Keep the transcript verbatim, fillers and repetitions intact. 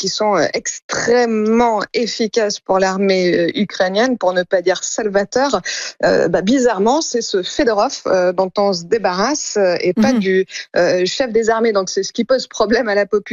qui sont extrêmement efficaces pour l'armée ukrainienne, pour ne pas dire salvateurs, euh, bah, bizarrement, c'est ce Fedorov euh, dont on se débarrasse et pas mmh. du euh, chef des armées. Donc c'est ce qui pose problème à la population.